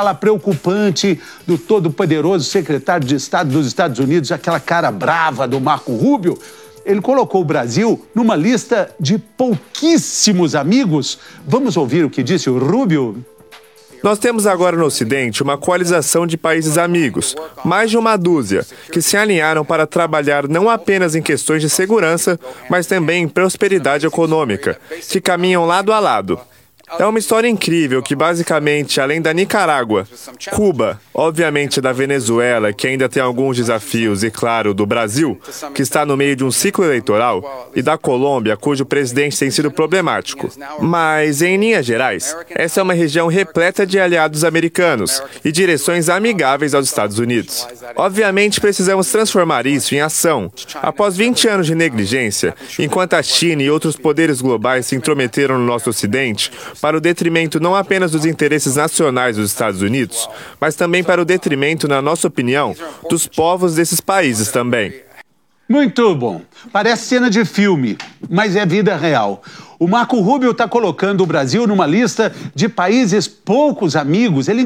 Fala preocupante do todo-poderoso secretário de Estado dos Estados Unidos, aquela cara brava do Marco Rubio. Ele colocou o Brasil numa lista de pouquíssimos amigos. Vamos ouvir o que disse o Rubio? Nós temos agora no Ocidente uma coalização de países amigos, mais de uma dúzia, que se alinharam para trabalhar não apenas em questões de segurança, mas também em prosperidade econômica, que caminham lado a lado. É uma história incrível que, basicamente, além da Nicarágua, Cuba, obviamente da Venezuela, que ainda tem alguns desafios, e, claro, do Brasil, que está no meio de um ciclo eleitoral, e da Colômbia, cujo presidente tem sido problemático. Mas, em linhas gerais, essa é uma região repleta de aliados americanos e direções amigáveis aos Estados Unidos. Obviamente, precisamos transformar isso em ação. Após 20 anos de negligência, enquanto a China e outros poderes globais se intrometeram no nosso Ocidente, para o detrimento não apenas dos interesses nacionais dos Estados Unidos, mas também para o detrimento, na nossa opinião, dos povos desses países também. Muito bom. Parece cena de filme, mas é vida real. O Marco Rubio está colocando o Brasil numa lista de países poucos amigos. Ele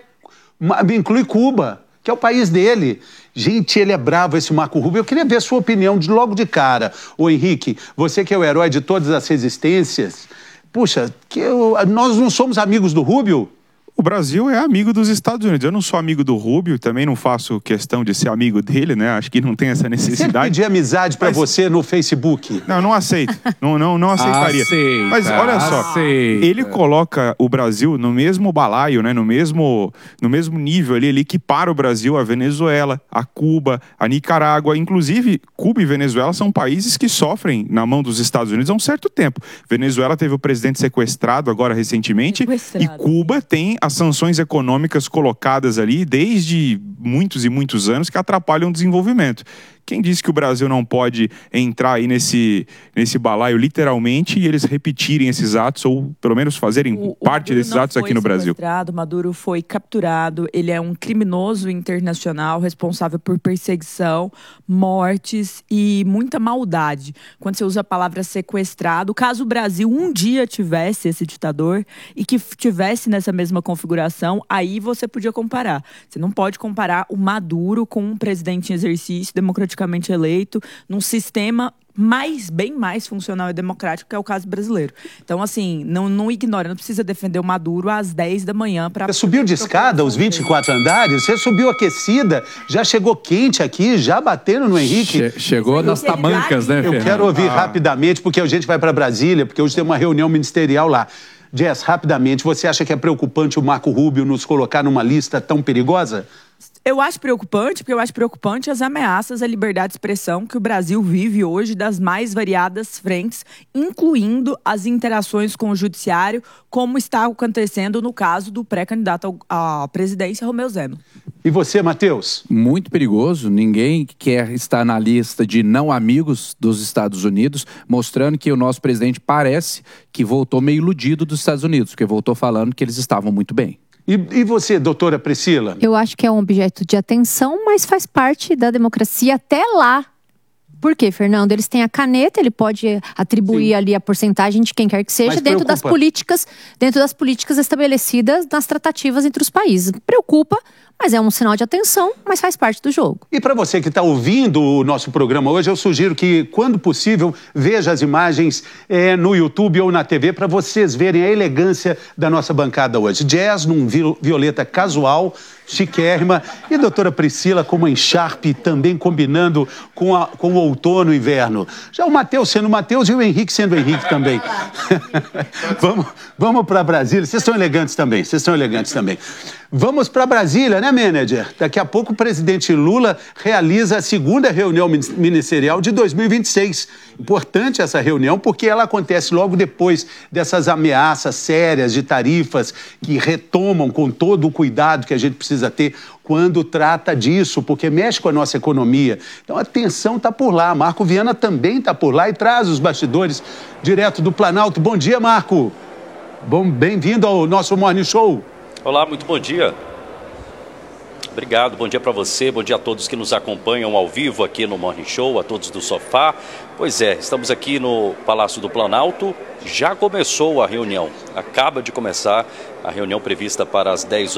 inclui Cuba, que é o país dele. Gente, ele é bravo, esse Marco Rubio. Eu queria ver a sua opinião logo de cara. Ô Henrique, você que é o herói de todas as resistências... Puxa, nós não somos amigos do Rubio? O Brasil é amigo dos Estados Unidos. Eu não sou amigo do Rubio, também não faço questão de ser amigo dele, né? Acho que não tem essa necessidade. Se ele pedir amizade pra você no Facebook? Não aceito. Não aceitaria. Aceita, mas olha só, ele coloca o Brasil no mesmo balaio, né? No mesmo nível ali, ele equipara o Brasil a Venezuela, a Cuba, a Nicarágua. Inclusive, Cuba e Venezuela são países que sofrem na mão dos Estados Unidos há um certo tempo. Venezuela teve o presidente sequestrado agora recentemente e Cuba tem as sanções econômicas colocadas ali desde muitos e muitos anos que atrapalham o desenvolvimento. Quem disse que o Brasil não pode entrar aí nesse balaio literalmente e eles repetirem esses atos ou pelo menos fazerem parte desses atos aqui no Brasil? Maduro foi capturado, ele é um criminoso internacional responsável por perseguição, mortes e muita maldade. Quando você usa a palavra sequestrado, caso o Brasil um dia tivesse esse ditador e que tivesse nessa mesma configuração, aí você podia comparar. Você não pode comparar o Maduro com um presidente em exercício democraticamente eleito, num sistema bem mais funcional e democrático, que é o caso brasileiro. Então, assim, não ignora, não precisa defender o Maduro às 10 da manhã para... Você subiu de escada os 24 andares? Você subiu aquecida? Já chegou quente aqui? Já bateram no Henrique? Chegou nas tamancas, né, Fernando? Eu quero ouvir rapidamente, porque a gente vai para Brasília, porque hoje tem uma reunião ministerial lá. Jess, rapidamente, você acha que é preocupante o Marco Rubio nos colocar numa lista tão perigosa? Eu acho preocupante, porque eu acho preocupante as ameaças à liberdade de expressão que o Brasil vive hoje das mais variadas frentes, incluindo as interações com o judiciário, como está acontecendo no caso do pré-candidato à presidência, Romeu Zema. E você, Matheus? Muito perigoso. Ninguém quer estar na lista de não amigos dos Estados Unidos, mostrando que o nosso presidente parece que voltou meio iludido dos Estados Unidos, porque voltou falando que eles estavam muito bem. E você, doutora Priscila? Eu acho que é um objeto de atenção, mas faz parte da democracia até lá. Por quê, Fernando? Eles têm a caneta, ele pode atribuir ali a porcentagem de quem quer que seja dentro das políticas estabelecidas nas tratativas entre os países. Preocupa, mas é um sinal de atenção, mas faz parte do jogo. E para você que está ouvindo o nosso programa hoje, eu sugiro que, quando possível, veja as imagens no YouTube ou na TV para vocês verem a elegância da nossa bancada hoje. Jazz num violeta casual, chiquérrima, e a doutora Priscila com uma encharpe também combinando com o outono e inverno. Já o Matheus sendo Matheus e o Henrique sendo Henrique também. Vamos para Brasília. Vocês são elegantes também, Vamos para Brasília, né, manager? Daqui a pouco o presidente Lula realiza a segunda reunião ministerial de 2026. Importante essa reunião porque ela acontece logo depois dessas ameaças sérias de tarifas que retomam com todo o cuidado que a gente precisa ter quando trata disso, porque mexe com a nossa economia. Então a tensão está por lá. Marco Viana também está por lá e traz os bastidores direto do Planalto. Bom dia, Marco. Bem-vindo ao nosso Morning Show. Olá, muito bom dia. Obrigado, bom dia para você, bom dia a todos que nos acompanham ao vivo aqui no Morning Show, a todos do sofá. Pois é, estamos aqui no Palácio do Planalto, já começou a reunião, acaba de começar a reunião prevista para as 10 horas.